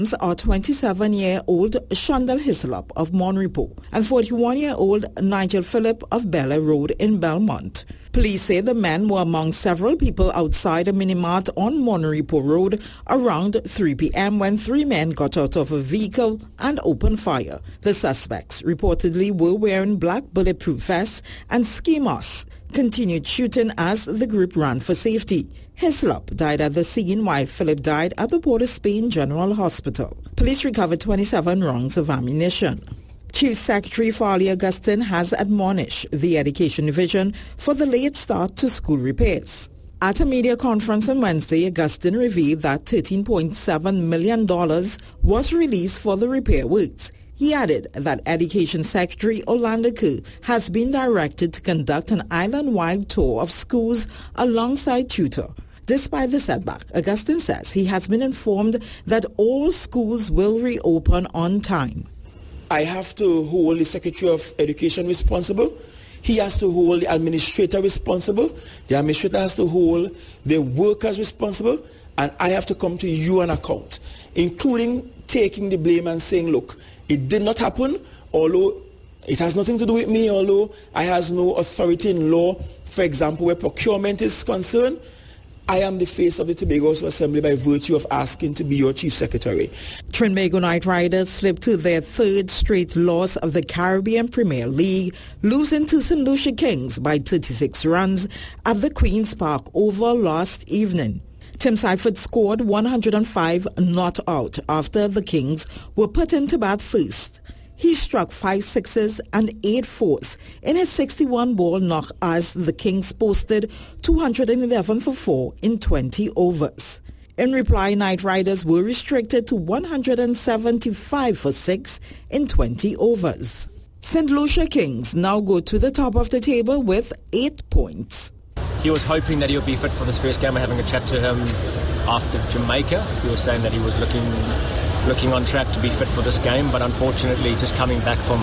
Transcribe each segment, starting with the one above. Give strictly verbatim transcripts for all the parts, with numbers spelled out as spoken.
are twenty-seven-year-old Shandal Hislop of Monrepo and forty-one-year-old Nigel Phillip of Bel Air Road in Belmont. Police say the men were among several people outside a minimart on Monrepo Road around three p.m. when three men got out of a vehicle and opened fire. The suspects reportedly were wearing black bulletproof vests and ski masks, continued shooting as the group ran for safety. Hislop died at the scene while Phillip died at the Port of Spain General Hospital. Police recovered twenty-seven rounds of ammunition. Chief Secretary Farley Augustine has admonished the Education Division for the late start to school repairs. At a media conference on Wednesday, Augustine revealed that thirteen point seven million dollars was released for the repair works. He added that Education Secretary Orlando Kerr has been directed to conduct an island-wide tour of schools alongside tutor. Despite the setback, Augustine says he has been informed that all schools will reopen on time. I have to hold the Secretary of Education responsible. He has to hold the administrator responsible. The administrator has to hold the workers responsible. And I have to come to you on account, including taking the blame and saying, look, it did not happen, although it has nothing to do with me, although I has no authority in law. For example, where procurement is concerned, I am the face of the Tobago Assembly by virtue of asking to be your Chief Secretary. Trinbago Knight Riders slipped to their third straight loss of the Caribbean Premier League, losing to Saint Lucia Kings by thirty-six runs at the Queen's Park Oval last evening. Tim Seifert scored one hundred five not out after the Kings were put into bat first. He struck five sixes and eight fours in his sixty-one ball knock as the Kings posted two hundred eleven for four in twenty overs. In reply, Knight Riders were restricted to one hundred seventy-five for six in twenty overs. Saint Lucia Kings now go to the top of the table with eight points. He was hoping that he would be fit for this first game. We're having a chat to him after Jamaica. He was saying that he was looking looking on track to be fit for this game, but unfortunately just coming back from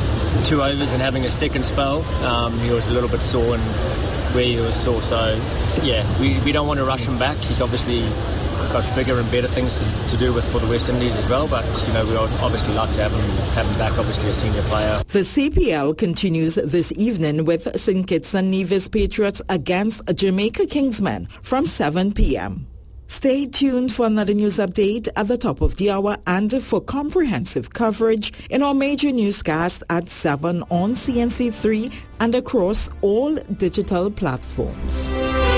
two overs and having a second spell, um, he was a little bit sore and where he was sore. So yeah, we, we don't want to rush him back. He's obviously got bigger and better things to, to do with for the West Indies as well, but you know, we would obviously like to have him, have him back, obviously a senior player. The C P L continues this evening with Saint Kitts and Nevis Patriots against Jamaica Kingsmen from seven p.m. Stay tuned for another news update at the top of the hour and for comprehensive coverage in our major newscast at seven on C N C three and across all digital platforms.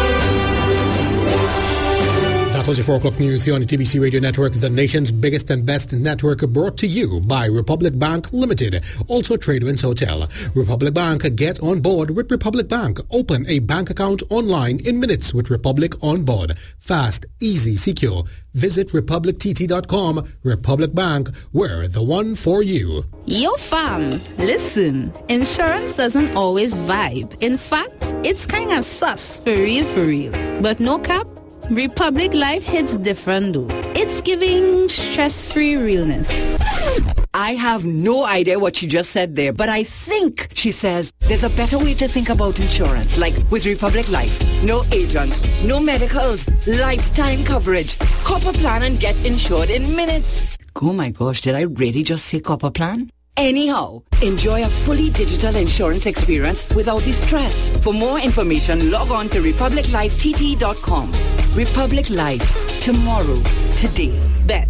That was your four o'clock news here on the T B C Radio Network, the nation's biggest and best network, brought to you by Republic Bank Limited, also Tradewinds Hotel. Republic Bank, get on board with Republic Bank. Open a bank account online in minutes with Republic on board. Fast, easy, secure. Visit republic t t dot com. Republic Bank, we're the one for you. Yo fam, listen, insurance doesn't always vibe. In fact, it's kinda sus, for real for real. But no cap, Republic Life hits different though. It's giving stress-free realness. I have no idea what she just said there, but I think she says there's a better way to think about insurance, like with Republic Life. No agents, no medicals, lifetime coverage. Copper plan and get insured in minutes. Oh my gosh, did I really just say copper plan? Anyhow, enjoy a fully digital insurance experience without the stress. For more information, log on to republic life t t dot com. Republic Life. Tomorrow. Today. Bet.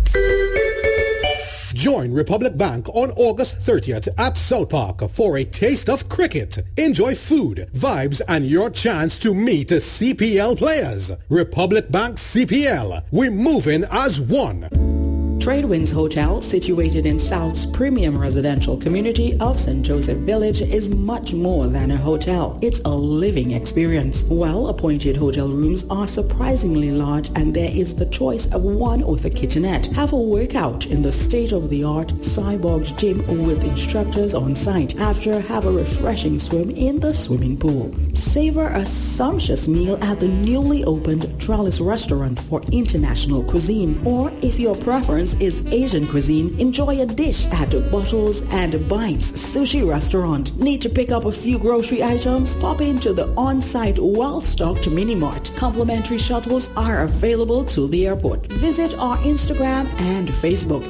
Join Republic Bank on August thirtieth at South Park for a taste of cricket. Enjoy food, vibes, and your chance to meet C P L players. Republic Bank C P L. We're moving as one. Tradewinds Hotel, situated in South's premium residential community of Saint Joseph Village, is much more than a hotel. It's a living experience. Well-appointed hotel rooms are surprisingly large, and there is the choice of one with a kitchenette. Have a workout in the state-of-the-art Cyborg gym with instructors on site. After, have a refreshing swim in the swimming pool. Savor a sumptuous meal at the newly opened Trellis Restaurant for international cuisine. Or if your preference is Asian cuisine, enjoy a dish at Bottles and Bites Sushi Restaurant. Need to pick up a few grocery items? Pop into the on-site well-stocked mini-mart. Complimentary shuttles are available to the airport. Visit our Instagram and Facebook